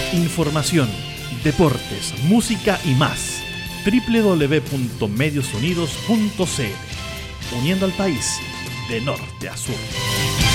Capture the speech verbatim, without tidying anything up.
Información, deportes, música y más. doble u doble u doble u punto medios unidos punto c l. Uniendo al país de norte a sur.